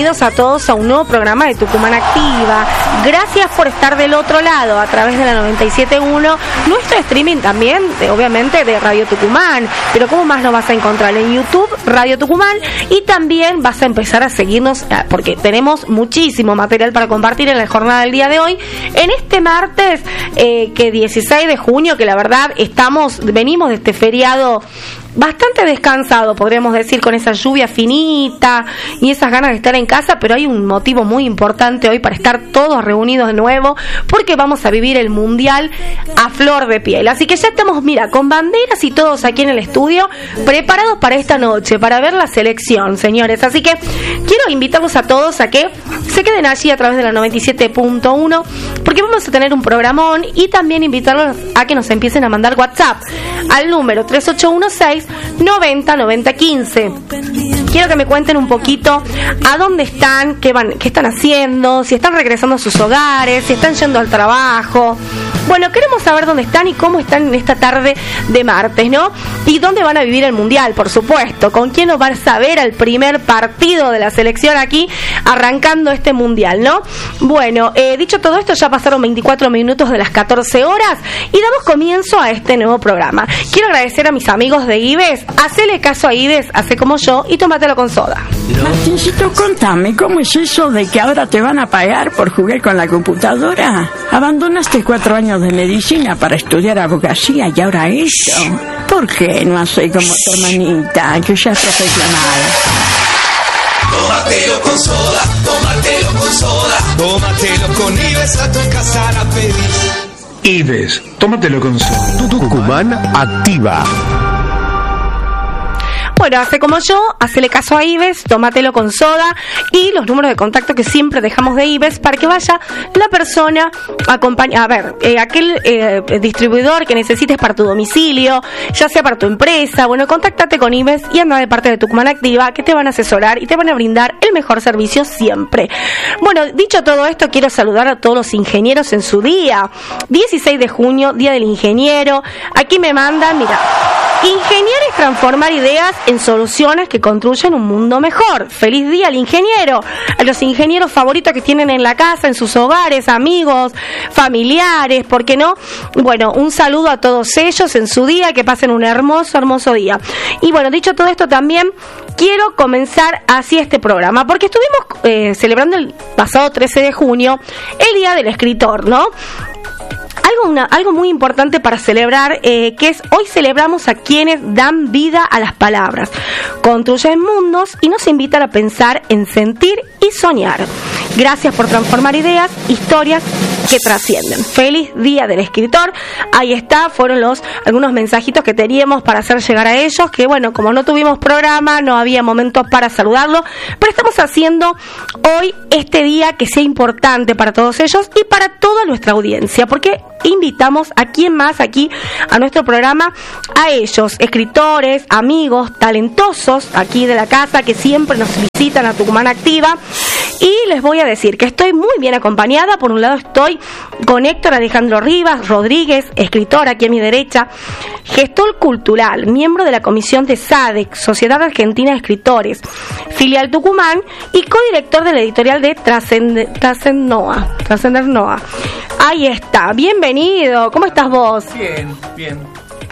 bienvenidos a todos a un nuevo programa de Tucumán Activa. Gracias por estar del otro lado a través de la 97.1, nuestro streaming también, obviamente, de Radio Tucumán. Pero ¿cómo más nos vas a encontrar? En YouTube, Radio Tucumán, y también vas a empezar a seguirnos porque tenemos muchísimo material para compartir en la jornada del día de hoy. En este martes, que 16 de junio, que la verdad venimos de este feriado bastante descansado, podríamos decir, con esa lluvia finita y esas ganas de estar en casa, pero hay un motivo muy importante hoy para estar todos reunidos de nuevo, porque vamos a vivir el Mundial a flor de piel. Así que ya estamos, mira, con banderas y todos aquí en el estudio, preparados para esta noche, para ver la selección, señores. Así que quiero invitarlos a todos a que se queden allí a través de la 97.1, porque vamos a tener un programón, y también invitarlos a que nos empiecen a mandar WhatsApp al número 3816-909015. Quiero que me cuenten un poquito a dónde están, qué están haciendo, si están regresando a sus hogares, si están yendo al trabajo. Bueno, queremos saber dónde están y cómo están en esta tarde de martes, ¿no? Y dónde van a vivir el Mundial, por supuesto. Con quién nos van a ver el primer partido de la selección aquí, arrancando este Mundial, ¿no? Bueno, dicho todo esto, ya pasaron 24 minutos de las 14 horas y damos comienzo a este nuevo programa. Quiero agradecer a mis amigos de Ives. Hacele caso a Ives, hace como yo y tómatelo con soda. Martincito, contame, ¿cómo es eso de que ahora te van a pagar por jugar con la computadora? Abandonaste 4 años de medicina para estudiar abogacía y ahora eso. ¿Por qué no haces como tu hermanita, que ya es profesional? Tómatelo con soda, tómatelo con soda, tómatelo con Ives, a tu casa la pedís. Ives, tómatelo con soda. Tucumán Activa. Bueno, hace como yo, hacele caso a Ives, tómatelo con soda, y los números de contacto que siempre dejamos de Ives para que vaya la persona a ver, aquel distribuidor que necesites para tu domicilio, ya sea para tu empresa. Bueno, contáctate con Ives y anda de parte de Tucumán Activa, que te van a asesorar y te van a brindar el mejor servicio siempre. Bueno, dicho todo esto, quiero saludar a todos los ingenieros en su día. 16 de junio, Día del Ingeniero. Aquí me mandan, mira, ingeniar es transformar ideas en soluciones que construyen un mundo mejor. Feliz día al ingeniero, a los ingenieros favoritos que tienen en la casa, en sus hogares, amigos, familiares, ¿por qué no? Bueno, un saludo a todos ellos en su día, que pasen un hermoso día. Y bueno, dicho todo esto, también quiero comenzar así este programa, porque estuvimos celebrando el pasado 13 de junio el Día del Escritor, ¿no? Algo muy importante para celebrar, que es, hoy celebramos a quienes dan vida a las palabras, construyen mundos y nos invitan a pensar en sentir y soñar. Gracias por transformar ideas, historias que trascienden. Feliz Día del Escritor. Ahí está, fueron algunos mensajitos que teníamos para hacer llegar a ellos, que bueno, como no tuvimos programa, no había momentos para saludarlo, pero estamos haciendo hoy este día que sea importante para todos ellos y para toda nuestra audiencia, porque invitamos a quien más aquí a nuestro programa, a ellos, escritores, amigos, talentosos aquí de la casa, que siempre nos visitan a Tucumán Activa. Y les voy a decir que estoy muy bien acompañada. Por un lado estoy con Héctor Alejandro Rivas Rodríguez, escritor aquí a mi derecha, gestor cultural, miembro de la comisión de SADEC, Sociedad Argentina de Escritores, filial Tucumán, y codirector de la editorial de Trascender Noa. Ahí está, bienvenido. ¿Cómo estás vos? Bien.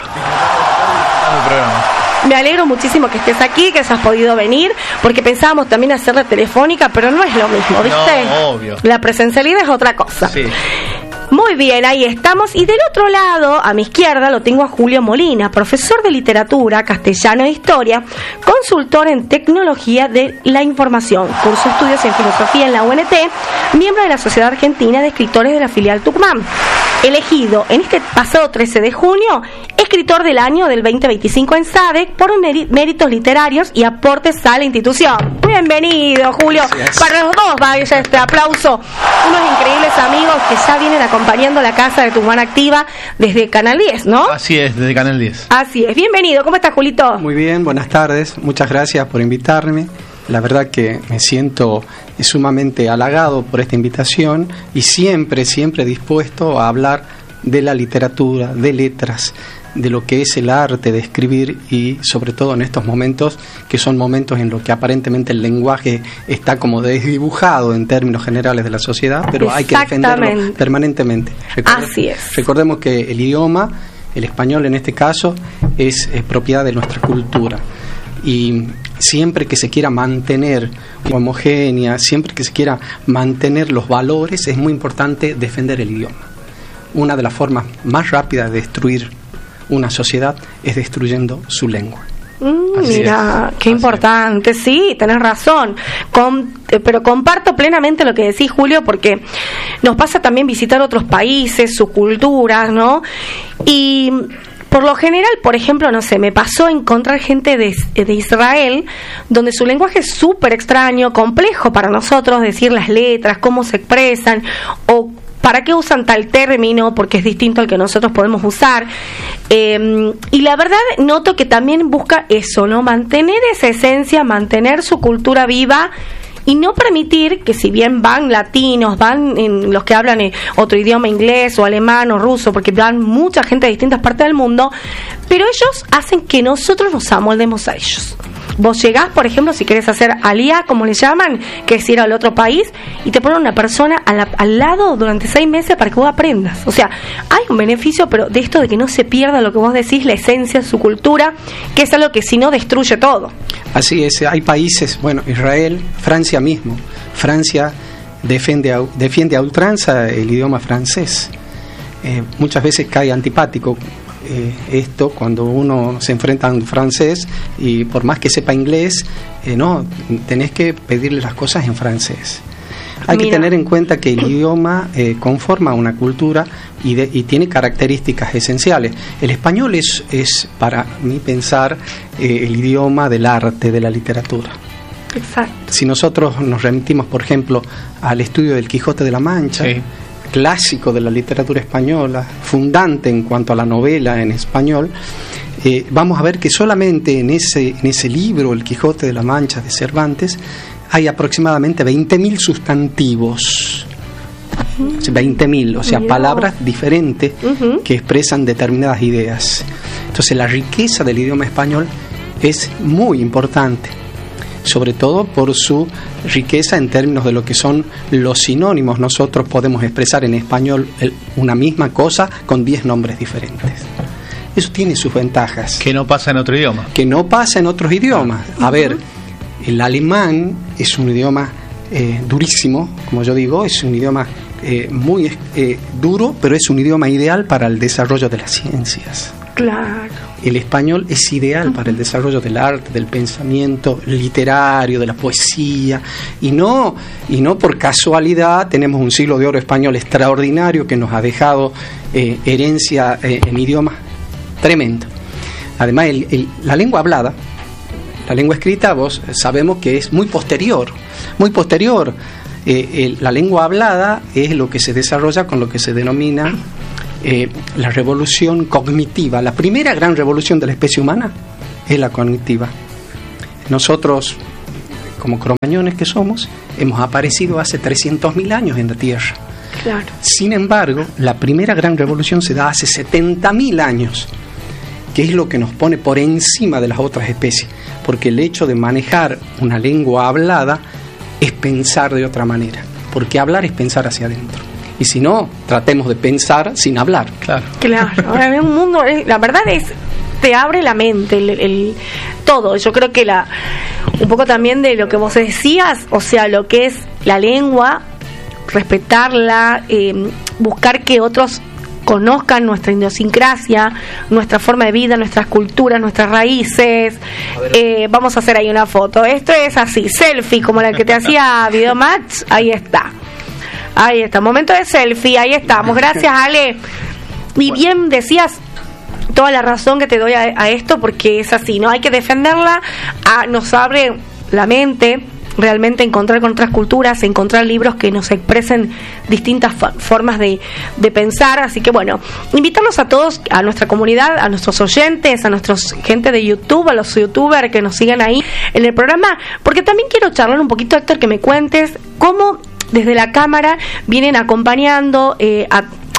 Me alegro muchísimo que estés aquí, que hayas podido venir, porque pensábamos también hacerla telefónica, pero no es lo mismo, ¿viste? No, obvio. La presencialidad es otra cosa. Sí. Muy bien, ahí estamos. Y del otro lado, a mi izquierda, lo tengo a Julio Molina, profesor de literatura, castellano e historia, consultor en tecnología de la información, curso de estudios en filosofía en la UNT, miembro de la Sociedad Argentina de Escritores de la filial Tucumán. Elegido en este pasado 13 de junio, escritor del año del 2025 en SADEC por méritos literarios y aportes a la institución. Bienvenido, Julio. Gracias. Para los dos, vaya este aplauso. Unos increíbles amigos que ya vienen acompañando la casa de Tucumán Activa desde Canal 10, ¿no? Así es, desde Canal 10. Así es. Bienvenido. ¿Cómo estás, Julito? Muy bien, buenas tardes. Muchas gracias por invitarme. La verdad que me siento sumamente halagado por esta invitación y siempre dispuesto a hablar de la literatura, de letras, de lo que es el arte de escribir, y sobre todo en estos momentos, que son momentos en los que aparentemente el lenguaje está como desdibujado en términos generales de la sociedad, pero hay que defenderlo permanentemente. Así es. Recordemos que el idioma, el español en este caso, es propiedad de nuestra cultura. Y siempre que se quiera mantener homogénea, siempre que se quiera mantener los valores, es muy importante defender el idioma. Una de las formas más rápidas de destruir una sociedad es destruyendo su lengua. Mira, qué importante, sí, tenés razón. Pero comparto plenamente lo que decís, Julio, porque nos pasa también visitar otros países, sus culturas, ¿no? Y por lo general, por ejemplo, no sé, me pasó encontrar gente de Israel, donde su lenguaje es súper extraño, complejo para nosotros, decir las letras, cómo se expresan, o para qué usan tal término, porque es distinto al que nosotros podemos usar. Y la verdad, noto que también busca eso, ¿no? Mantener esa esencia, mantener su cultura viva, y no permitir que, si bien van latinos, van en los que hablan otro idioma, inglés o alemán o ruso, porque van mucha gente de distintas partes del mundo, pero ellos hacen que nosotros nos amoldemos a ellos. Vos llegás, por ejemplo, si querés hacer alía, como le llaman, que es ir al otro país, y te ponen una persona al lado durante 6 meses para que vos aprendas. O sea, hay un beneficio, pero de esto de que no se pierda lo que vos decís, la esencia, su cultura, que es algo que si no destruye todo. Así es, hay países, bueno, Israel, Francia mismo. Francia defiende a ultranza el idioma francés. Muchas veces cae antipático esto cuando uno se enfrenta a un francés, y por más que sepa inglés, no, tenés que pedirle las cosas en francés. Hay que tener en cuenta que el idioma conforma una cultura y tiene características esenciales. El español es para mí pensar, el idioma del arte, de la literatura. Exacto. Si nosotros nos remitimos, por ejemplo, al estudio del Quijote de la Mancha, sí, clásico de la literatura española, fundante en cuanto a la novela en español, vamos a ver que solamente en ese libro, El Quijote de la Mancha de Cervantes, hay aproximadamente 20.000 sustantivos. 20.000, o sea, palabras diferentes que expresan determinadas ideas. Entonces, la riqueza del idioma español es muy importante, sobre todo por su riqueza en términos de lo que son los sinónimos. Nosotros podemos expresar en español una misma cosa con 10 nombres diferentes. Eso tiene sus ventajas. Que no pasa en otro idioma. Que no pasa en otros idiomas. A ver, el alemán es un idioma durísimo, como yo digo, es un idioma muy duro, pero es un idioma ideal para el desarrollo de las ciencias. Claro. El español es ideal para el desarrollo del arte, del pensamiento literario, de la poesía, y no por casualidad tenemos un siglo de oro español extraordinario que nos ha dejado herencia en idiomas tremendo. Además, la lengua hablada, la lengua escrita, vos sabemos que es muy posterior. La lengua hablada es lo que se desarrolla con lo que se denomina la revolución cognitiva. La primera gran revolución de la especie humana es la cognitiva. Nosotros, como cromañones que somos, hemos aparecido hace 300.000 años en la Tierra. Claro. Sin embargo, la primera gran revolución se da hace 70.000 años, que es lo que nos pone por encima de las otras especies, porque el hecho de manejar una lengua hablada es pensar de otra manera, porque hablar es pensar hacia adentro. Y si no, tratemos de pensar sin hablar. Claro. Ahora en un mundo, la verdad es, te abre la mente, el todo. Yo creo que un poco también de lo que vos decías, o sea, lo que es la lengua, respetarla, buscar que otros conozcan nuestra idiosincrasia, nuestra forma de vida, nuestras culturas, nuestras raíces. Vamos a hacer ahí una foto. Esto es así, selfie, como la que te hacía Video Match. Ahí está, momento de selfie, ahí estamos. Gracias, Ale. Y bien decías, toda la razón que te doy a esto, porque es así, ¿no? Hay que defenderla, nos abre la mente, realmente encontrar con otras culturas, encontrar libros que nos expresen distintas formas de pensar. Así que bueno, invitarlos a todos, a nuestra comunidad, a nuestros oyentes, a nuestra gente de YouTube, a los youtubers que nos sigan ahí en el programa, porque también quiero charlar un poquito, Héctor, que me cuentes cómo desde la cámara vienen acompañando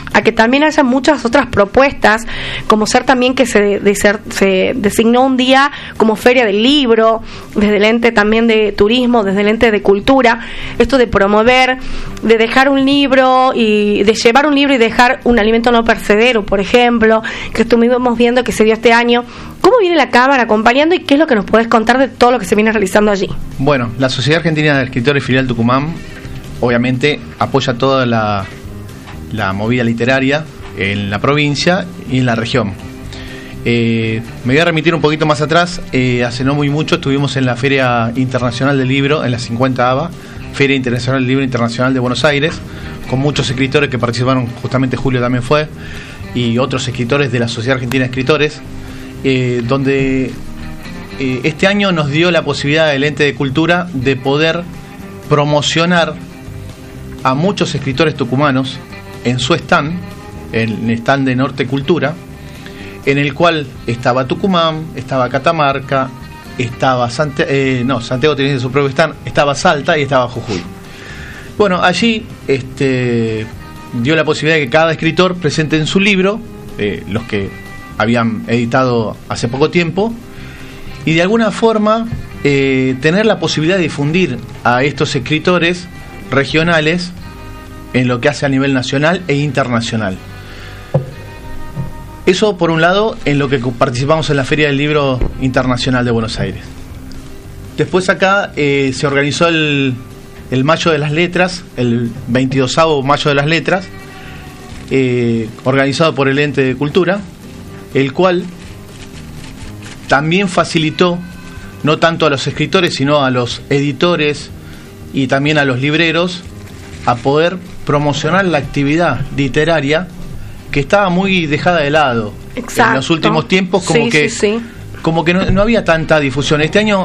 a que también haya muchas otras propuestas, como ser también que se designó un día como Feria del Libro, desde el ente también de turismo, desde el ente de cultura, esto de promover, de dejar un libro y de llevar un libro y dejar un alimento no perecedero, por ejemplo, que estuvimos viendo que se dio este año. ¿Cómo viene la Cámara acompañando y qué es lo que nos podés contar de todo lo que se viene realizando allí? Bueno, la Sociedad Argentina de Escritores Filial Tucumán obviamente apoya toda la movida literaria en la provincia y en la región. Me voy a remitir un poquito más atrás. Hace no muy mucho estuvimos en la Feria Internacional del Libro, en la 50ª Feria Internacional del Libro Internacional de Buenos Aires, con muchos escritores que participaron, justamente Julio también fue, y otros escritores de la Sociedad Argentina de Escritores, donde este año nos dio la posibilidad del ente de cultura de poder promocionar a muchos escritores tucumanos en su stand, en el stand de Norte Cultura, en el cual estaba Tucumán, estaba Catamarca, estaba Santiago tenía su propio stand, estaba Salta y estaba Jujuy. Bueno, allí dio la posibilidad de que cada escritor presente en su libro, los que habían editado hace poco tiempo, y de alguna forma tener la posibilidad de difundir a estos escritores regionales en lo que hace a nivel nacional e internacional. Eso por un lado en lo que participamos en la Feria del Libro Internacional de Buenos Aires. Después acá se organizó el Mayo de las Letras, el 22º Mayo de las Letras, organizado por el ente de cultura, el cual también facilitó no tanto a los escritores sino a los editores y también a los libreros a poder promocionar la actividad literaria que estaba muy dejada de lado. Exacto. En los últimos tiempos, como que no había tanta difusión. Este año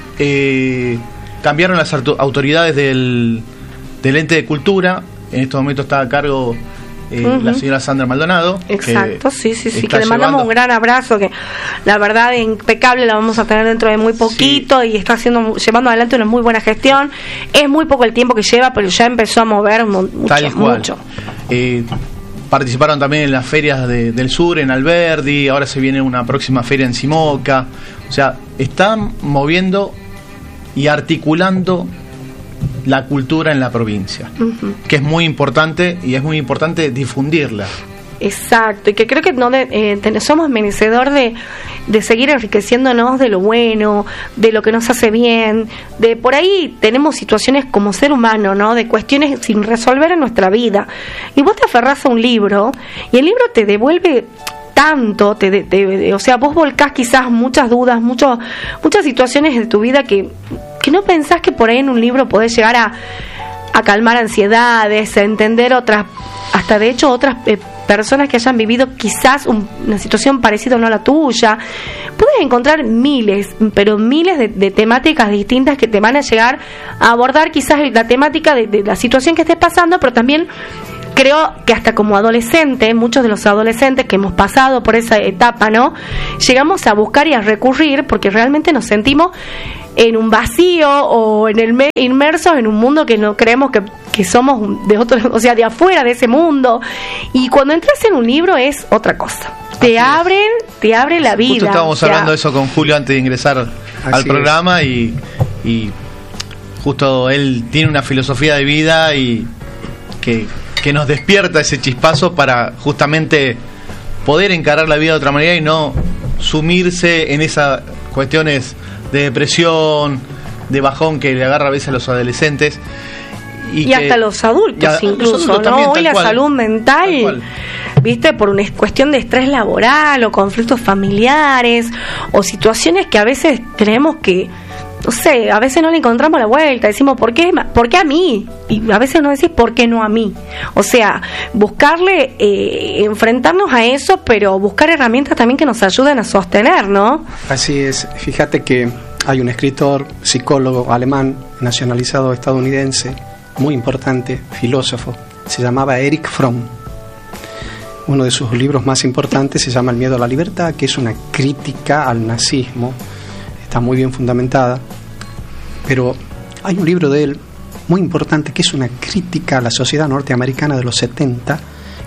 cambiaron las autoridades del ente de cultura. En estos momentos está a cargo la señora Sandra Maldonado. Exacto, sí, que le mandamos un gran abrazo, que la verdad impecable, la vamos a tener dentro de muy poquito, y está llevando adelante una muy buena gestión. Es muy poco el tiempo que lleva, pero ya empezó a mover mucho. Participaron también en las ferias del sur, en Alberdi, ahora se viene una próxima feria en Simoca. O sea, están moviendo y articulando la cultura en la provincia, que es muy importante, y es muy importante difundirla. Exacto, y que creo que somos merecedor de seguir enriqueciéndonos de lo bueno, de lo que nos hace bien, de por ahí tenemos situaciones como ser humano, ¿no? De cuestiones sin resolver en nuestra vida, y vos te aferrás a un libro y el libro te devuelve tanto, o sea, vos volcás quizás muchas dudas, muchas situaciones de tu vida que no pensás que por ahí en un libro podés llegar a calmar ansiedades, a entender otras, hasta de hecho otras personas que hayan vivido quizás una situación parecida o no a la tuya. Puedes encontrar miles de temáticas distintas que te van a llegar a abordar quizás la temática de la situación que estés pasando, pero también creo que hasta como adolescente, muchos de los adolescentes que hemos pasado por esa etapa, ¿no? Llegamos a buscar y a recurrir porque realmente nos sentimos en un vacío o inmersos en un mundo que no creemos que somos de otro, o sea, de afuera de ese mundo. Y cuando entras en un libro es otra cosa. Te abre la vida. Justo estábamos hablando de eso con Julio antes de ingresar al programa y justo él tiene una filosofía de vida y que nos despierta ese chispazo para justamente poder encarar la vida de otra manera y no sumirse en esas cuestiones de depresión, de bajón que le agarra a veces a los adolescentes. Y hasta los adultos incluso, ¿no? También, hoy la salud mental, ¿viste? Por una cuestión de estrés laboral o conflictos familiares o situaciones que a veces creemos que, no sé, a veces no le encontramos la vuelta, decimos, ¿por qué a mí? Y a veces no decís, ¿por qué no a mí? O sea, buscarle, enfrentarnos a eso, pero buscar herramientas también que nos ayuden a sostener, ¿no? Así es, fíjate que hay un escritor, psicólogo alemán, nacionalizado estadounidense, muy importante, filósofo, se llamaba Erich Fromm. Uno de sus libros más importantes se llama El miedo a la libertad, que es una crítica al nazismo. Está muy bien fundamentada, pero hay un libro de él muy importante que es una crítica a la sociedad norteamericana de los 70,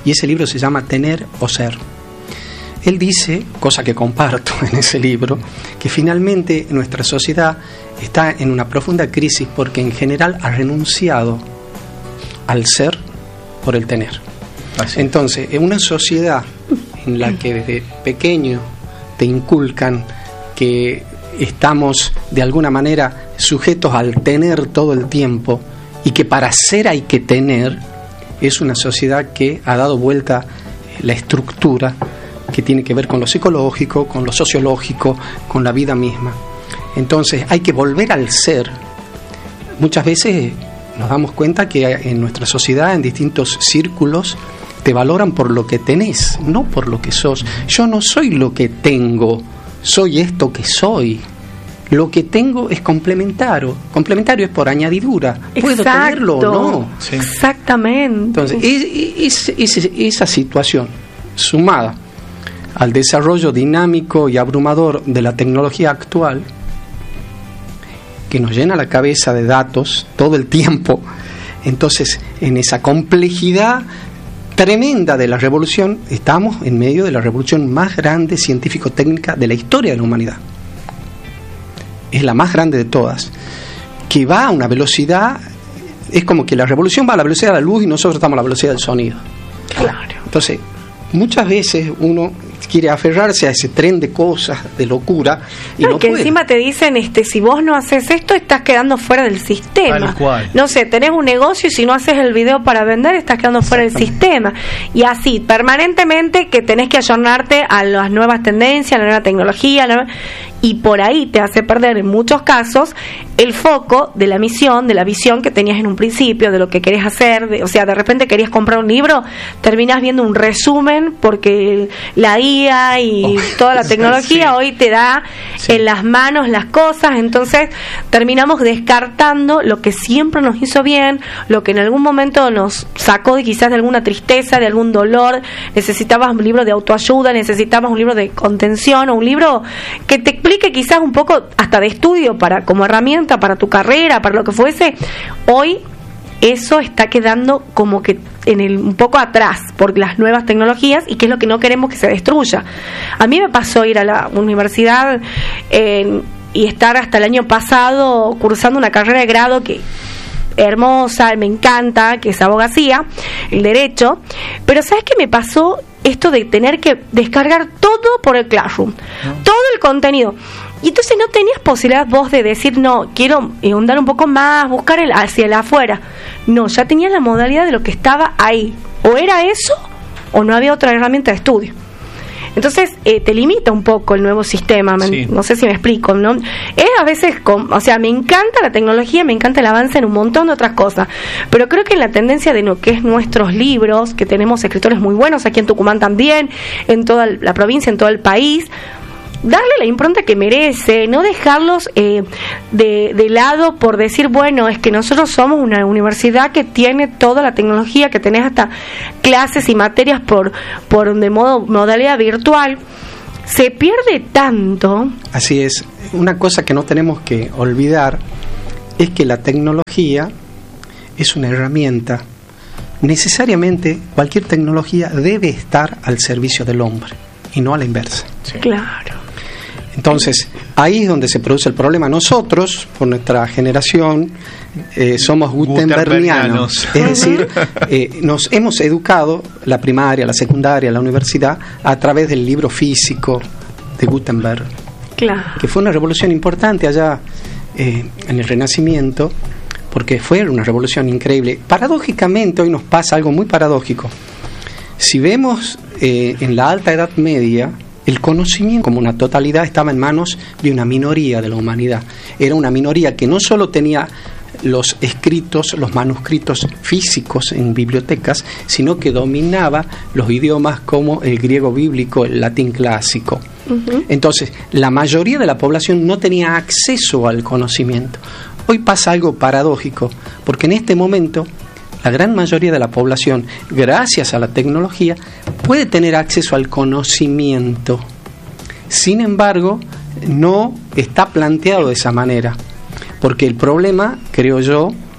y ese libro se llama Tener o Ser. Él dice, cosa que comparto en ese libro, que finalmente nuestra sociedad está en una profunda crisis porque en general ha renunciado al ser por el tener. Así. Entonces, en una sociedad en la que desde pequeño te inculcan que estamos de alguna manera sujetos al tener todo el tiempo y que para ser hay que tener, es una sociedad que ha dado vuelta la estructura que tiene que ver con lo psicológico, con lo sociológico, con la vida misma. Entonces hay que volver al ser. Muchas veces nos damos cuenta que en nuestra sociedad, en distintos círculos, te valoran por lo que tenés, no por lo que sos. Yo no soy lo que tengo, soy esto que soy. Lo que tengo es complementario. Complementario es por añadidura. Puedo tenerlo o no. Sí. Exactamente. Entonces, esa situación sumada al desarrollo dinámico y abrumador de la tecnología actual, que nos llena la cabeza de datos todo el tiempo, entonces en esa complejidad tremenda de la revolución, estamos en medio de la revolución más grande científico-técnica de la historia de la humanidad. Es la más grande de todas, que va a una velocidad, es como que la revolución va a la velocidad de la luz y nosotros estamos a la velocidad del sonido. Claro. Entonces, muchas veces uno quiere aferrarse a ese tren de cosas, de locura, y no que puede. encima te dicen, si vos no haces esto, estás quedando fuera del sistema. Tal cual. No sé, tenés un negocio y si no haces el video para vender, estás quedando fuera del sistema. Y así, permanentemente, que tenés que ayornarte a las nuevas tendencias, a la nueva tecnología, y por ahí te hace perder en muchos casos el foco de la misión, de la visión que tenías en un principio, de lo que querés hacer. O sea, de repente querías comprar un libro, terminás viendo un resumen porque la IA y toda la tecnología sí. hoy te da en las manos las cosas. Entonces terminamos descartando lo que siempre nos hizo bien, lo que en algún momento nos sacó quizás de alguna tristeza, de algún dolor. Necesitabas un libro de autoayuda, necesitabas un libro de contención o un libro que te explique quizás un poco hasta de estudio para como herramienta para tu carrera, para lo que fuese. Hoy eso está quedando como que un poco atrás por las nuevas tecnologías, y que es lo que no queremos que se destruya. A mí me pasó ir a la universidad y estar hasta el año pasado cursando una carrera de grado que hermosa, me encanta, que es abogacía, el derecho, pero ¿sabes qué me pasó? Esto de tener que descargar todo por el Classroom, todo el contenido, y entonces no tenías posibilidad vos de decir, no, quiero ahondar un poco más, buscar hacia el afuera. No, ya tenías la modalidad de lo que estaba ahí, o era eso o no había otra herramienta de estudio. Entonces te limita un poco el nuevo sistema, sí. No sé si me explico, ¿no? Es a veces, o sea, me encanta la tecnología, me encanta el avance en un montón de otras cosas, pero creo que en la tendencia de lo que es nuestros libros, que tenemos escritores muy buenos aquí en Tucumán también, en toda la provincia, en todo el país, darle la impronta que merece, no dejarlos de lado por decir, bueno, es que nosotros somos una universidad que tiene toda la tecnología, que tenés hasta clases y materias por de modalidad virtual. Se pierde tanto. Así es. Una cosa que no tenemos que olvidar es que la tecnología es una herramienta. Necesariamente cualquier tecnología debe estar al servicio del hombre y no a la inversa. Sí. Claro. Entonces, ahí es donde se produce el problema. Nosotros, por nuestra generación, somos gutenbergianos. Es decir, nos hemos educado, la primaria, la secundaria, la universidad, a través del libro físico de Gutenberg. Claro. Que fue una revolución importante allá en el Renacimiento, porque fue una revolución increíble. Paradójicamente, hoy nos pasa algo muy paradójico. Si vemos en la Alta Edad Media, el conocimiento como una totalidad estaba en manos de una minoría de la humanidad. Era una minoría que no solo tenía los escritos, los manuscritos físicos en bibliotecas, sino que dominaba los idiomas como el griego bíblico, el latín clásico. Uh-huh. Entonces, la mayoría de la población no tenía acceso al conocimiento. Hoy pasa algo paradójico, porque en este momento la gran mayoría de la población, gracias a la tecnología, puede tener acceso al conocimiento. Sin embargo, no está planteado de esa manera, porque el problema, creo yo,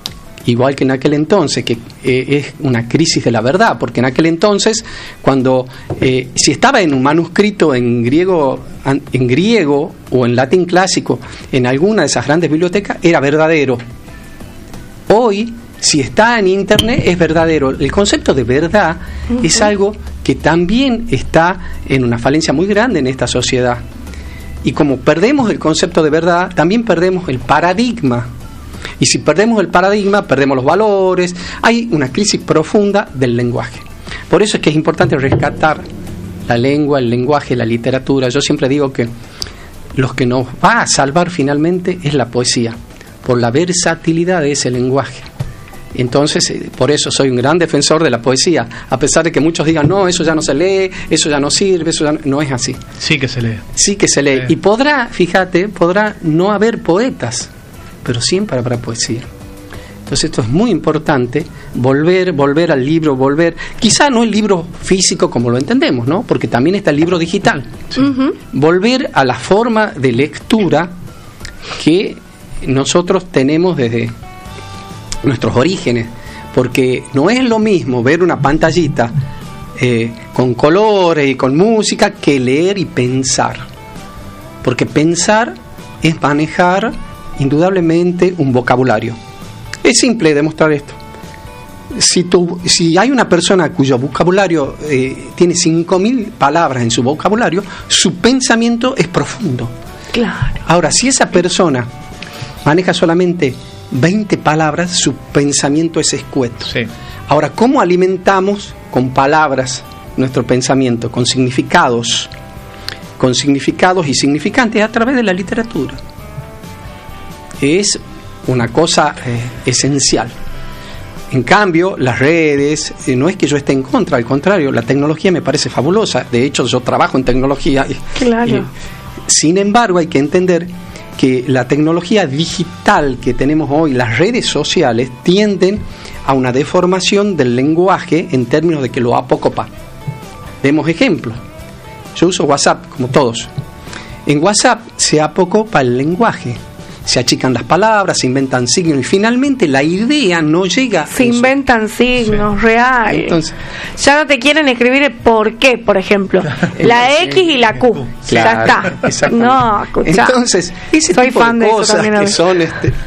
igual que en aquel entonces, que es una crisis de la verdad, porque en aquel entonces, cuando si estaba en un manuscrito en griego o en latín clásico, en alguna de esas grandes bibliotecas, era verdadero. Hoy, si está en internet, es verdadero. El concepto de verdad es algo que también está en una falencia muy grande en esta sociedad. Y como perdemos el concepto de verdad, también perdemos el paradigma. Y si perdemos el paradigma, perdemos los valores. Hay una crisis profunda del lenguaje. Por eso es que es importante rescatar la lengua, el lenguaje, la literatura. Yo siempre digo que lo que nos va a salvar finalmente es la poesía, por la versatilidad de ese lenguaje. Entonces, por eso soy un gran defensor de la poesía, a pesar de que muchos digan, no, eso ya no se lee, eso ya no sirve, eso ya no es así. Sí que se lee. Sí que se lee. Y podrá no haber poetas, pero siempre habrá poesía. Entonces esto es muy importante, volver al libro, quizá no el libro físico como lo entendemos, ¿no? Porque también está el libro digital. Sí. Volver a la forma de lectura que nosotros tenemos desde nuestros orígenes, porque no es lo mismo ver una pantallita con colores y con música que leer y pensar, porque pensar es manejar indudablemente un vocabulario. Es simple demostrar esto. Si hay una persona cuyo vocabulario tiene 5.000 palabras en su vocabulario, su pensamiento es profundo. Claro. Ahora, si esa persona maneja solamente 20 palabras, su pensamiento es escueto. Sí. Ahora, ¿cómo alimentamos con palabras nuestro pensamiento? Con significados y significantes a través de la literatura. Es una cosa esencial. En cambio, las redes, no es que yo esté en contra, al contrario, la tecnología me parece fabulosa. De hecho, yo trabajo en tecnología. Claro. Sin embargo, hay que entender que la tecnología digital que tenemos hoy, las redes sociales, tienden a una deformación del lenguaje en términos de que lo apocopa. Demos ejemplos. Yo uso WhatsApp, como todos. En WhatsApp se apocopa el lenguaje. Se achican las palabras, se inventan signos y finalmente la idea no llega. Se inventan signos, sí. Real. Entonces, ya no te quieren escribir por qué, por ejemplo. La X y la Q. Claro, ya está. No, escuchá. Entonces, ese soy tipo fan de cosas que son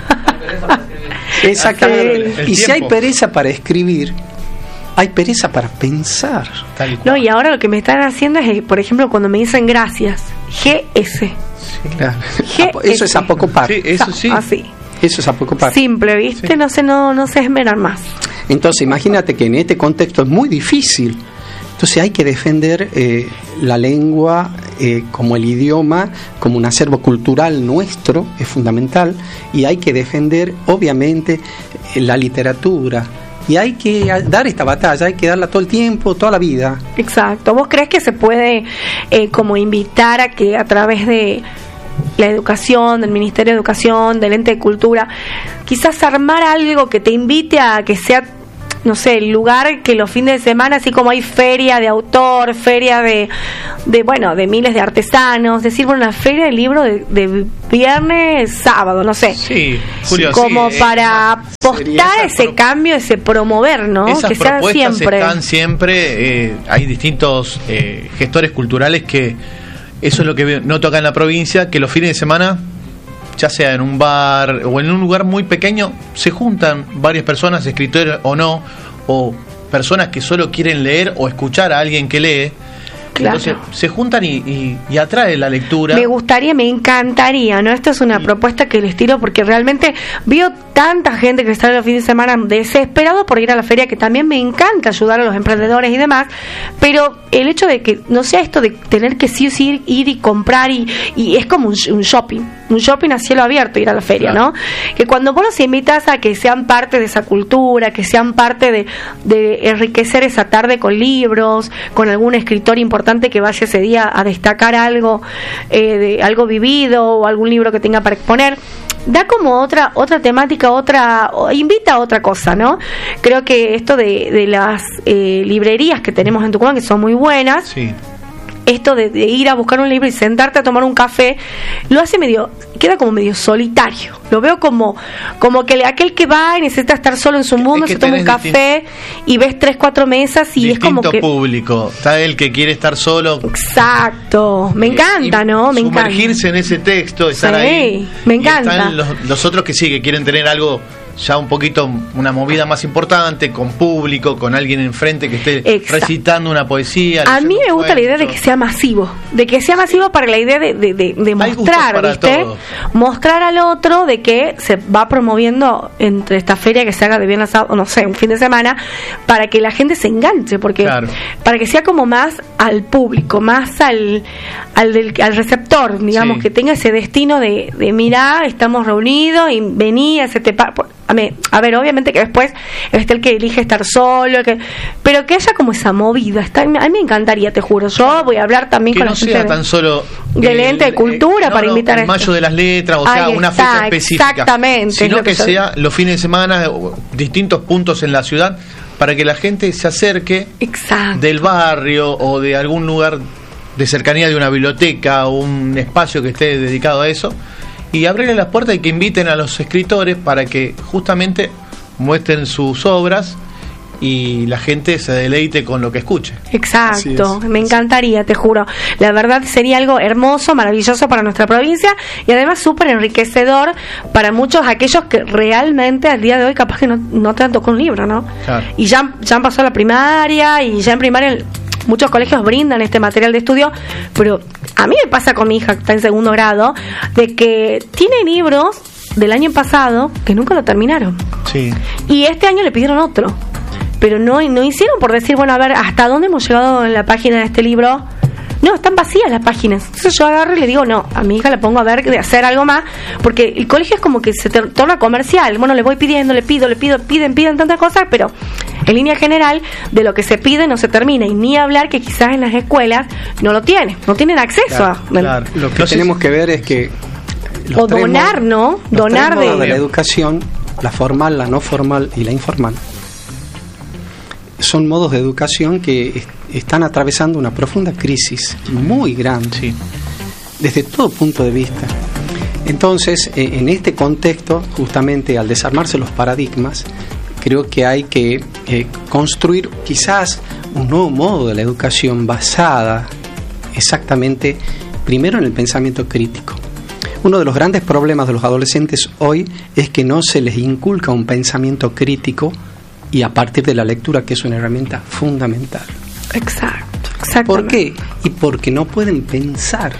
exactamente. Sí. Y si hay pereza para escribir, hay pereza para pensar. No, y ahora lo que me están haciendo es, por ejemplo, cuando me dicen gracias, GS. Claro. Eso es apocopar. Sí, eso sí. Así. Eso es apocopar. Simple, ¿viste? Sí. No se esmeran más. Entonces, imagínate que en este contexto es muy difícil. Entonces hay que defender la lengua como el idioma, como un acervo cultural nuestro, es fundamental, y hay que defender, obviamente, la literatura. Y hay que dar esta batalla, hay que darla todo el tiempo, toda la vida. Exacto. ¿Vos crees que se puede como invitar a que a través de la educación, del Ministerio de Educación, del Ente de Cultura, quizás armar algo que te invite a que sea, no sé, el lugar que los fines de semana, así como hay feria de autor, feria de miles de artesanos, decir, bueno, una feria de libro de viernes, sábado, no sé. Sí, Julio, como sí, para apostar ese cambio, ese promover, ¿no? Esas que sea siempre. Están siempre, hay distintos gestores culturales que eso es lo que noto acá en la provincia, que los fines de semana, ya sea en un bar o en un lugar muy pequeño, se juntan varias personas, escritores o no, o personas que solo quieren leer o escuchar a alguien que lee. Claro. Entonces se juntan y atrae la lectura. Me encantaría, ¿no? Esto es una propuesta que les tiro porque realmente veo tanta gente que está los fines de semana desesperado por ir a la feria, que también me encanta ayudar a los emprendedores y demás, pero el hecho de que no sea esto de tener que sí o sí ir y comprar y es como un shopping a cielo abierto ir a la feria, claro. ¿No? Que cuando vos los invitas a que sean parte de esa cultura, que sean parte de enriquecer esa tarde con libros, con algún escritor importante que vaya ese día a destacar algo, de algo vivido o algún libro que tenga para exponer, da como otra temática, invita a otra cosa, ¿no? Creo que esto de las librerías que tenemos en Tucumán, que son muy buenas, sí. esto de ir a buscar un libro y sentarte a tomar un café, lo hace queda como medio solitario. Lo veo como que aquel que va y necesita estar solo en su mundo, se toma un café y ves 3-4 mesas y es como que... público. Está el que quiere estar solo. Exacto. Me encanta, ¿no? Me encanta. Sumergirse en ese texto, estar ahí. Me encanta. Y están los otros que sí, que quieren tener algo ya un poquito, una movida más importante, con público, con alguien enfrente que esté recitando una poesía. A mí me gusta la idea de que sea masivo, para la idea de mostrar, ¿viste? Mostrar al otro de que se va promoviendo entre esta feria que se haga de viernes a, no sé, un fin de semana, para que la gente se enganche, porque para que sea como más al público, más al receptor, digamos, que tenga ese destino de mirar, estamos reunidos y vení, hacete a ver, obviamente que después está el que elige estar solo, pero que haya como esa movida. A mí me encantaría, te juro. Yo voy a hablar también que con no la gente sea tan solo del ente de cultura para invitar a el Mayo de las Letras, o sea, una fecha específica. Exactamente. Sino que sea los fines de semana, distintos puntos en la ciudad, para que la gente se acerque del barrio o de algún lugar de cercanía de una biblioteca o un espacio que esté dedicado a eso, y abrirle las puertas y que inviten a los escritores para que justamente muestren sus obras y la gente se deleite con lo que escuche. Exacto, me encantaría, te juro. La verdad sería algo hermoso, maravilloso para nuestra provincia y además súper enriquecedor para muchos aquellos que realmente al día de hoy capaz que no te han tocado un libro, ¿no? Claro. Y ya han pasado la primaria y ya en primaria muchos colegios brindan este material de estudio, pero a mí me pasa con mi hija que está en 2º grado, de que tiene libros del año pasado que nunca lo terminaron. Sí. Y este año le pidieron otro, pero no hicieron por decir, bueno, a ver, ¿hasta dónde hemos llegado en la página de este libro? No, están vacías las páginas. Entonces yo agarro y le digo, no, a mi hija le pongo a ver de hacer algo más, porque el colegio es como que se torna comercial. Bueno, le voy pidiendo, le pido, piden tantas cosas, pero en línea general de lo que se pide no se termina, y ni hablar que quizás en las escuelas no tienen acceso a... Claro. Lo que tenemos que ver es que donar, ¿no? Donar de la educación, la formal, la no formal y la informal, son modos de educación que están atravesando una profunda crisis muy grande, desde todo punto de vista. Entonces, en este contexto, justamente al desarmarse los paradigmas, creo que hay que construir quizás un nuevo modo de la educación basada exactamente, primero, en el pensamiento crítico. Uno de los grandes problemas de los adolescentes hoy es que no se les inculca un pensamiento crítico, y a partir de la lectura, que es una herramienta fundamental. Exacto. ¿Por qué? Y porque no pueden pensar.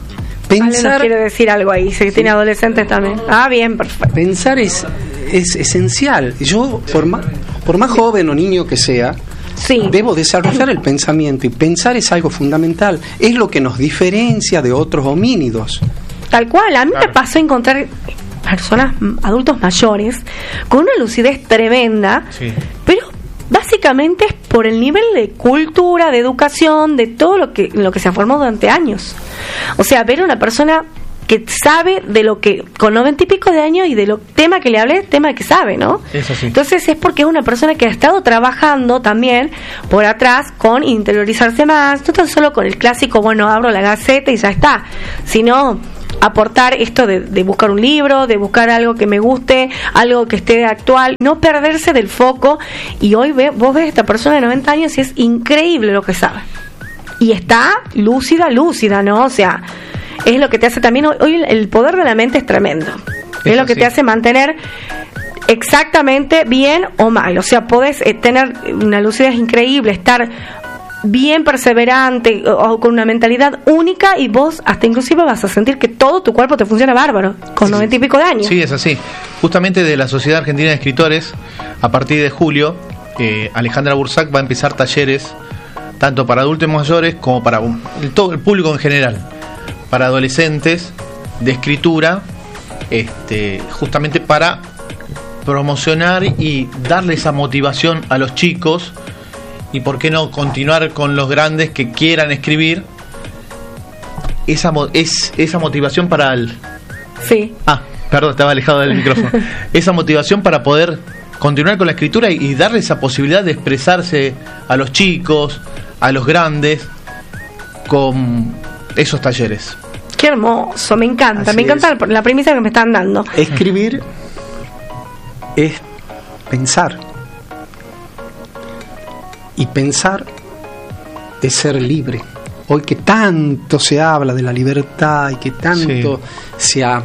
Ale nos quiere decir algo ahí, si tiene adolescentes también. Bien, perfecto. Pensar es esencial. Yo, por más joven o niño que sea, debo desarrollar el pensamiento, y pensar es algo fundamental. Es lo que nos diferencia de otros homínidos. Tal cual. A mí me pasó a encontrar personas, adultos mayores, con una lucidez tremenda, pero básicamente es por el nivel de cultura, de educación, de todo lo que se ha formado durante años. O sea, ver a una persona que sabe de lo que, con 90 y pico de años, y de lo tema que le hablé, tema que sabe, ¿no? Eso sí. Entonces es porque es una persona que ha estado trabajando también por atrás con interiorizarse más, no tan solo con el clásico, bueno, abro la Gaceta y ya está, sino aportar esto de buscar un libro, de buscar algo que me guste, algo que esté actual, no perderse del foco. Y hoy vos ves a esta persona de 90 años y es increíble lo que sabe. Y está lúcida, ¿no? O sea, es lo que te hace también, hoy el poder de la mente es tremendo. Es lo que te hace mantener exactamente bien o mal. O sea, podés tener una lucidez increíble, estar bien perseverante o con una mentalidad única, y vos hasta inclusive vas a sentir que todo tu cuerpo te funciona bárbaro con 90 y pico de años. Sí, es así. Justamente de la Sociedad Argentina de Escritores, a partir de julio, Alejandra Bursac va a empezar talleres tanto para adultos mayores como para todo el público en general, para adolescentes, de escritura, justamente para promocionar y darle esa motivación a los chicos. Y por qué no continuar con los grandes que quieran escribir, esa motivación para perdón, estaba alejado del micrófono. Esa motivación para poder continuar con la escritura y darle esa posibilidad de expresarse a los chicos, a los grandes, con esos talleres. Qué hermoso, me encanta, Así me encanta la premisa que me están dando. Escribir es pensar. Y pensar es ser libre. Hoy que tanto se habla de la libertad y que tanto se ha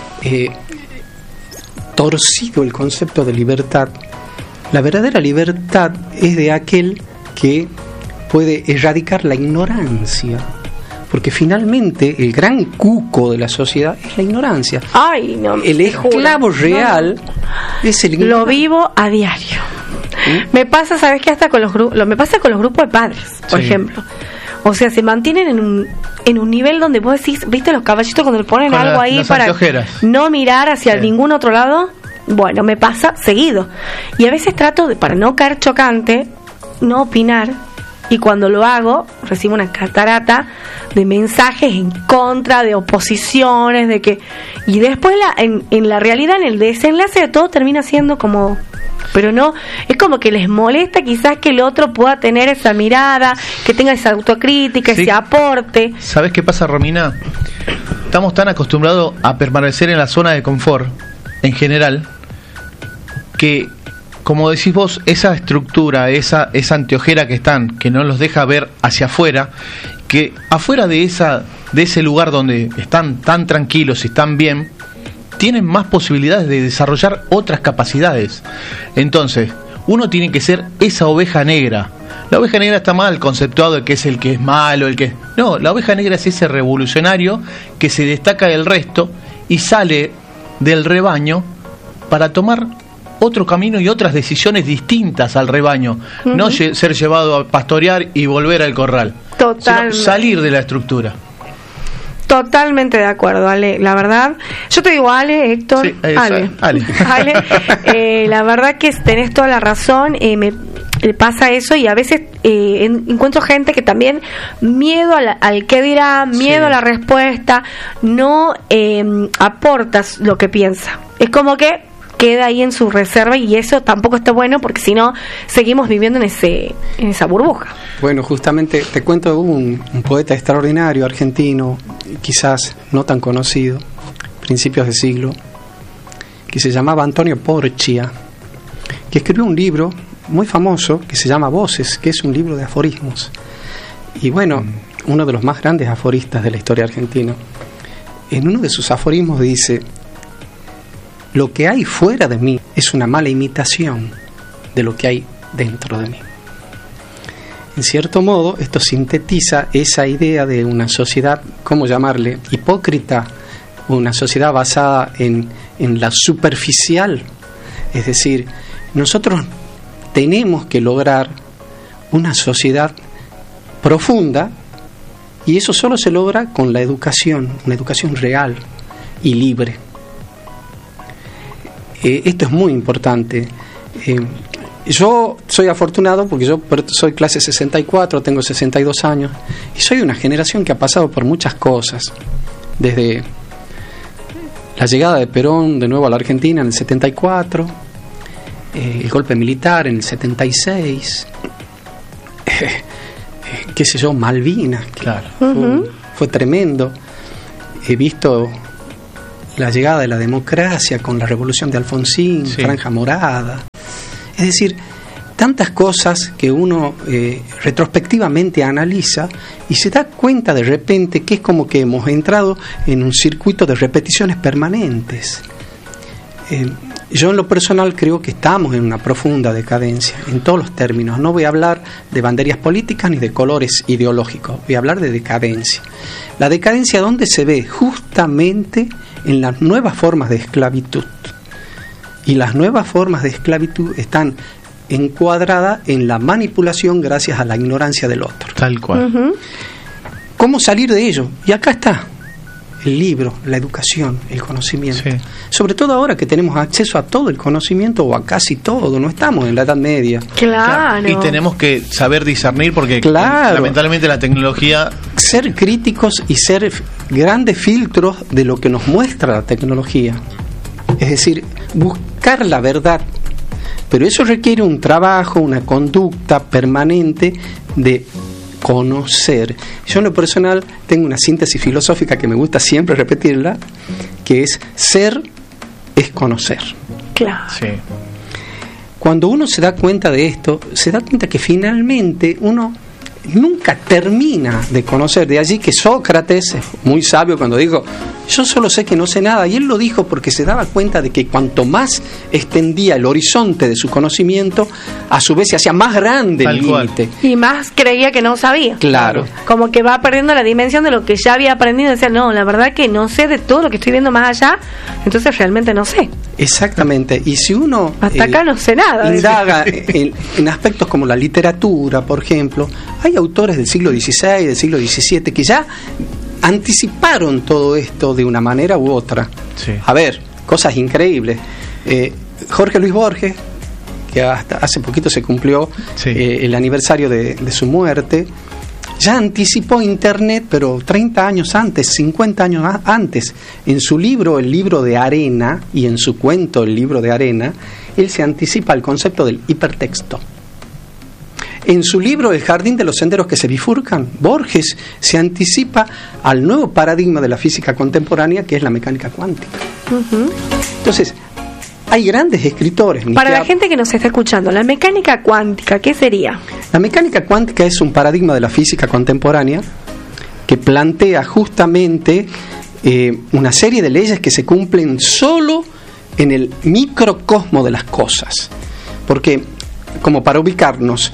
torcido el concepto de libertad, la verdadera libertad es de aquel que puede erradicar la ignorancia. Porque finalmente el gran cuco de la sociedad es la ignorancia. Ay, no, El esclavo real es el ignorante. lo vivo a diario. Me pasa, ¿sabes qué? Hasta con los grupos, me pasa con los grupos de padres, por Sí. ejemplo. O sea, se mantienen en un nivel donde vos decís, ¿viste los caballitos cuando le ponen Con algo ahí las para anteojeras. no mirar hacia Sí. ningún otro lado? Bueno, me pasa seguido. Y a veces trato de, para no caer chocante, no opinar. Y cuando lo hago, recibo una catarata de mensajes en contra, de oposiciones, de que... Y después en la realidad, en el desenlace de todo, termina siendo como... Pero no, es como que les molesta quizás que el otro pueda tener esa mirada, que tenga esa autocrítica, Sí. ese aporte. ¿Sabes qué pasa, Romina? Estamos tan acostumbrados a permanecer en la zona de confort, en general, que, como decís vos, esa estructura, esa anteojera que no los deja ver hacia afuera, que afuera de ese lugar donde están tan tranquilos y están bien, tienen más posibilidades de desarrollar otras capacidades. Entonces, uno tiene que ser esa oveja negra. La oveja negra está mal conceptuado de que es el que es malo, el que... No, la oveja negra es ese revolucionario que se destaca del resto y sale del rebaño para tomar otro camino y otras decisiones distintas al rebaño. No ser llevado a pastorear y volver al corral. Totalmente. Sino salir de la estructura. Totalmente de acuerdo, Ale. La verdad, yo te digo Ale, Héctor, Sí, Ale. Ale. La verdad que tenés toda la razón. Me pasa eso y a veces encuentro gente que también miedo al que dirá, miedo Sí. a la respuesta, no aportas lo que piensa. Es como que queda ahí en su reserva y eso tampoco está bueno porque si no seguimos viviendo en esa burbuja. Bueno, justamente te cuento un poeta extraordinario argentino, quizás no tan conocido, principios de siglo, que se llamaba Antonio Porcia, que escribió un libro muy famoso que se llama Voces, que es un libro de aforismos. Y bueno, uno de los más grandes aforistas de la historia argentina, en uno de sus aforismos dice: lo que hay fuera de mí es una mala imitación de lo que hay dentro de mí. En cierto modo, esto sintetiza esa idea de una sociedad, ¿cómo llamarle?, hipócrita, una sociedad basada en la superficial. Es decir, nosotros tenemos que lograr una sociedad profunda y eso solo se logra con la educación, una educación real y libre. Esto es muy importante. Yo soy afortunado porque yo soy clase 64, tengo 62 años y soy una generación que ha pasado por muchas cosas, desde la llegada de Perón de nuevo a la Argentina en el 74, el golpe militar en el 76, qué sé yo, Malvinas, Claro. fue tremendo. He visto la llegada de la democracia con la revolución de Alfonsín, Sí. Franja Morada. Es decir, tantas cosas que uno retrospectivamente analiza y se da cuenta de repente que es como que hemos entrado en un circuito de repeticiones permanentes. Yo en lo personal creo que estamos en una profunda decadencia, en todos los términos. No voy a hablar de banderas políticas ni de colores ideológicos, voy a hablar de decadencia. La decadencia, ¿dónde se ve? Justamente en las nuevas formas de esclavitud. Y las nuevas formas de esclavitud están encuadradas en la manipulación gracias a la ignorancia del otro. Tal cual. ¿Cómo salir de ello? Y acá está el libro, la educación, el conocimiento. Sí. Sobre todo ahora que tenemos acceso a todo el conocimiento o a casi todo, no estamos en la Edad Media. Claro. Y tenemos que saber discernir porque Claro. lamentablemente la tecnología... Ser críticos y ser grandes filtros de lo que nos muestra la tecnología. Es decir, buscar la verdad. Pero eso requiere un trabajo, una conducta permanente de conocer. Yo en lo personal tengo una síntesis filosófica que me gusta siempre repetirla, que es: ser es conocer. Claro. Sí. Cuando uno se da cuenta de esto, se da cuenta que finalmente uno nunca termina de conocer. De allí que Sócrates, muy sabio, cuando dijo: yo solo sé que no sé nada, y él lo dijo porque se daba cuenta de que cuanto más extendía el horizonte de su conocimiento, a su vez se hacía más grande el límite. Y más creía que no sabía. Claro. Como que va perdiendo la dimensión de lo que ya había aprendido. Decía, no, la verdad que no sé de todo lo que estoy viendo más allá, entonces realmente no sé. Exactamente. Y si uno hasta acá no sé nada. Indaga en aspectos como la literatura, por ejemplo, hay autores del siglo XVI, del siglo XVII, que ya anticiparon todo esto de una manera u otra. Sí. A ver, cosas increíbles. Jorge Luis Borges, que hasta hace poquito se cumplió el aniversario de su muerte, ya anticipó Internet, pero 30 años antes, 50 años antes. En su libro, El libro de arena, y en su cuento, El libro de arena, él se anticipa al concepto del hipertexto. En su libro El jardín de los senderos que se bifurcan, Borges se anticipa al nuevo paradigma de la física contemporánea, que es la mecánica cuántica. Uh-huh. Entonces, hay grandes escritores. Para la gente que nos está escuchando, la mecánica cuántica, ¿qué sería? La mecánica cuántica es un paradigma de la física contemporánea que plantea justamente una serie de leyes que se cumplen solo en el microcosmo de las cosas. Porque, como para ubicarnos,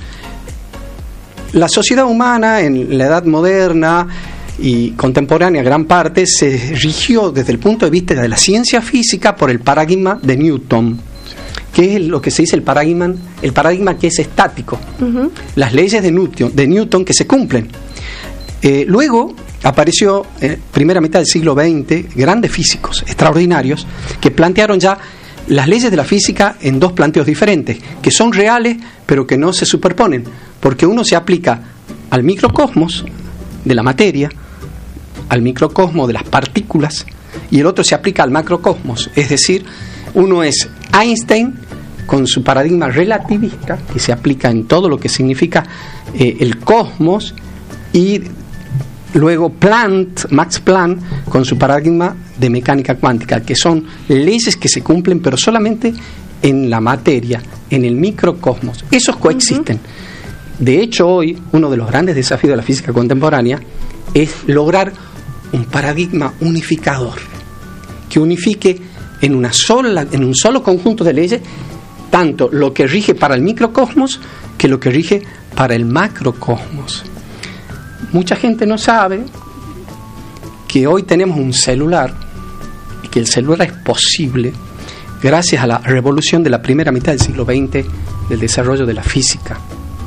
la sociedad humana en la edad moderna y contemporánea, gran parte, se rigió desde el punto de vista de la ciencia física por el paradigma de Newton, que es lo que se dice el paradigma que es estático. Uh-huh. Las leyes de Newton que se cumplen. Luego apareció, primera mitad del siglo XX, grandes físicos extraordinarios que plantearon ya las leyes de la física en dos planteos diferentes, que son reales pero que no se superponen, porque uno se aplica al microcosmos de la materia, al microcosmos de las partículas, y el otro se aplica al macrocosmos. Es decir, uno es Einstein con su paradigma relativista, que se aplica en todo lo que significa el cosmos, y luego Max Planck con su paradigma de mecánica cuántica, que son leyes que se cumplen pero solamente en la materia, en el microcosmos. Esos coexisten. Uh-huh. De hecho, hoy uno de los grandes desafíos de la física contemporánea es lograr un paradigma unificador, que unifique en un solo conjunto de leyes tanto lo que rige para el microcosmos que lo que rige para el macrocosmos. Mucha gente no sabe que hoy tenemos un celular y que el celular es posible gracias a la revolución de la primera mitad del siglo XX del desarrollo de la física.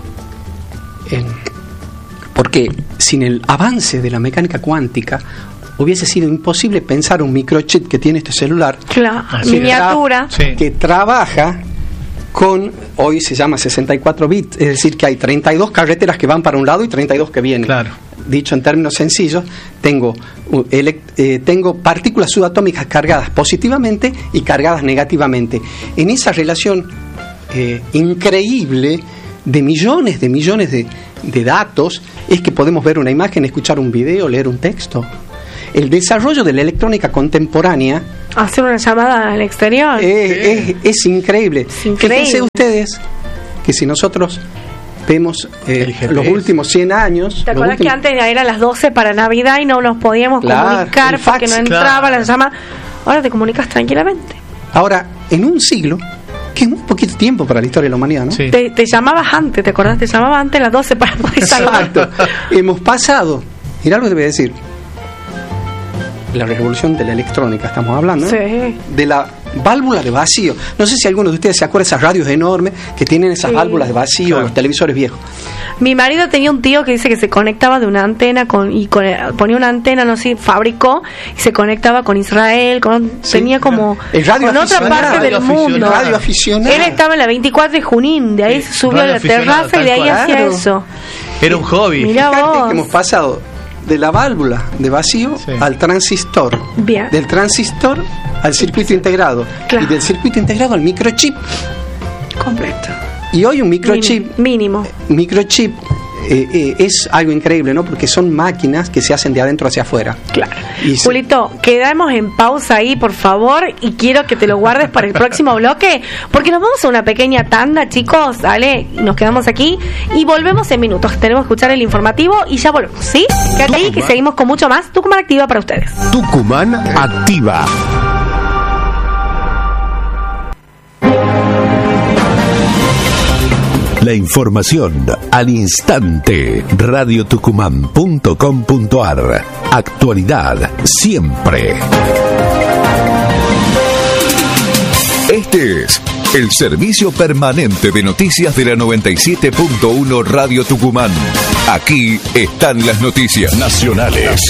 Porque sin el avance de la mecánica cuántica hubiese sido imposible pensar un microchip que tiene este celular, miniatura, que trabaja con, hoy se llama 64 bits, es decir, que hay 32 carreteras que van para un lado y 32 que vienen. Claro. Dicho en términos sencillos, tengo partículas subatómicas cargadas positivamente y cargadas negativamente. En esa relación increíble de millones de datos es que podemos ver una imagen, escuchar un video, leer un texto. El desarrollo de la electrónica contemporánea, hacer una llamada al exterior, es increíble. Fíjense ustedes que si nosotros vemos los últimos 100 años... ¿Te acuerdas que antes eran las 12 para Navidad y no nos podíamos comunicar porque no entraba la llamada? Ahora te comunicas tranquilamente. Ahora, en un siglo, que es muy poquito tiempo para la historia de la humanidad, ¿no? Sí. Te llamabas antes, ¿te acordás? Te llamabas antes a las 12 para poder saludar. Exacto. Hemos pasado, mirá lo que te voy a decir, la revolución de la electrónica, estamos hablando, ¿no? Sí. De la válvula de vacío. No sé si alguno de ustedes se acuerda de esas radios enormes que tienen esas válvulas de vacío, claro, los televisores viejos. Mi marido tenía un tío que dice que se conectaba de una antena ponía una antena, no sé, fabricó y se conectaba con Israel, tenía como con otra parte del mundo. Radio aficionado. Él estaba en la 24 de Junín, de ahí se subió a la terraza y de ahí hacía eso. Era un hobby. Mirá vos. Que hemos pasado de la válvula de vacío al transistor. Bien. Del transistor al circuito integrado. Claro. Y del circuito integrado al microchip. Completo. Y hoy un microchip mínimo. Microchip es algo increíble, ¿no? Porque son máquinas que se hacen de adentro hacia afuera. Claro. Julito, quedamos en pausa ahí, por favor, y quiero que te lo guardes para el próximo bloque, porque nos vamos a una pequeña tanda, chicos, dale, nos quedamos aquí y volvemos en minutos. Tenemos que escuchar el informativo y ya volvemos, ¿sí? Quédate ahí que seguimos con mucho más. Tucumán Activa para ustedes. Tucumán Activa. La información al instante. radiotucumán.com.ar. Actualidad siempre. Este es el servicio permanente de noticias de la 97.1 Radio Tucumán. Aquí están las noticias nacionales.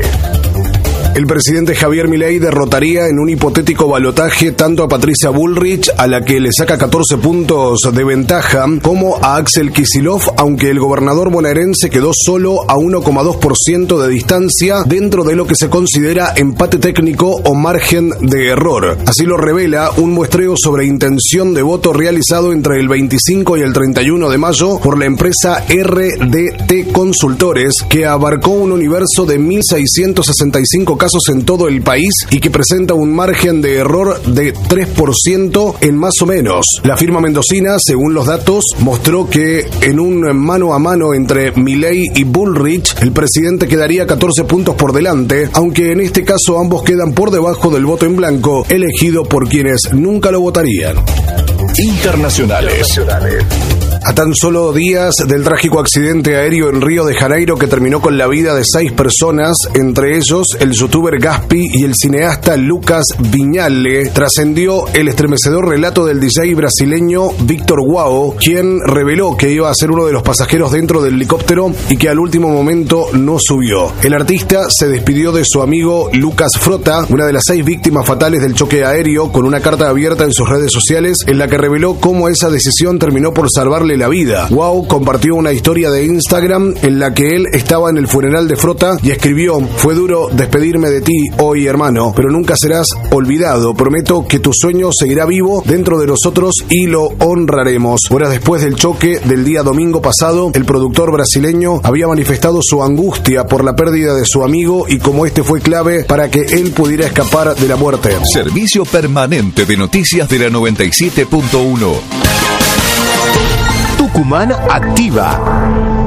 El presidente Javier Milei derrotaría en un hipotético balotaje tanto a Patricia Bullrich, a la que le saca 14 puntos de ventaja, como a Axel Kicillof, aunque el gobernador bonaerense quedó solo a 1,2% de distancia dentro de lo que se considera empate técnico o margen de error. Así lo revela un muestreo sobre intención de voto realizado entre el 25 y el 31 de mayo por la empresa RDT Consultores, que abarcó un universo de 1.665 casos en todo el país y que presenta un margen de error de 3% en más o menos. La firma mendocina, según los datos, mostró que en un mano a mano entre Milei y Bullrich, el presidente quedaría 14 puntos por delante, aunque en este caso ambos quedan por debajo del voto en blanco, elegido por quienes nunca lo votarían. Internacionales. A tan solo días del trágico accidente aéreo en Río de Janeiro que terminó con la vida de 6 personas, entre ellos el youtuber Gaspi y el cineasta Lucas Viñale, trascendió el estremecedor relato del DJ brasileño Víctor Huao, quien reveló que iba a ser uno de los pasajeros dentro del helicóptero y que al último momento no subió. El artista se despidió de su amigo Lucas Frota, una de las 6 víctimas fatales del choque aéreo, con una carta abierta en sus redes sociales en la que reveló cómo esa decisión terminó por salvarle la vida. Wow compartió una historia de Instagram en la que él estaba en el funeral de Frota y escribió: fue duro despedirme de ti hoy, hermano, pero nunca serás olvidado. Prometo que tu sueño seguirá vivo dentro de nosotros y lo honraremos. Horas después del choque del día domingo pasado, el productor brasileño había manifestado su angustia por la pérdida de su amigo y cómo este fue clave para que él pudiera escapar de la muerte. Servicio permanente de noticias de la 97.1. Tucumán Activa.